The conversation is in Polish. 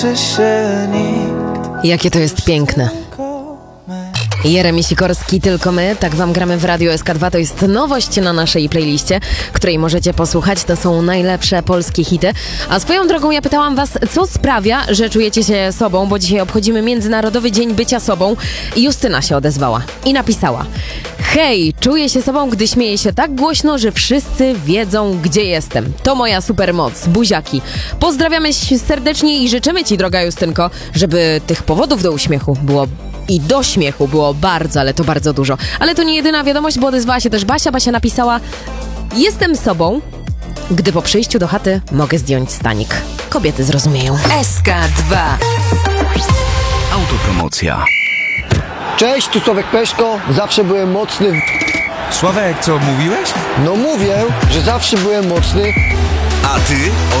Jakie to jest piękne. Jeremi Sikorski, Tylko my, tak wam gramy w Radio SK2. To jest nowość na naszej playliście, której możecie posłuchać. To są najlepsze polskie hity. A swoją drogą ja pytałam was, co sprawia, że czujecie się sobą, bo dzisiaj obchodzimy Międzynarodowy Dzień Bycia Sobą. I Justyna się odezwała i napisała: hej, czuję się sobą, gdy śmieję się tak głośno, że wszyscy wiedzą, gdzie jestem. To moja supermoc. Buziaki. Pozdrawiamy serdecznie i życzymy ci, droga Justynko, żeby tych powodów do uśmiechu było i do śmiechu było bardzo, ale to bardzo dużo. Ale to nie jedyna wiadomość, bo odezwała się też Basia. Basia napisała: jestem sobą, gdy po przyjściu do chaty mogę zdjąć stanik. Kobiety zrozumieją. SK2. Autopromocja. Cześć, tu Sławek Peszko. Zawsze byłem mocny. Sławek, co mówiłeś? No mówię, że zawsze byłem mocny. A ty?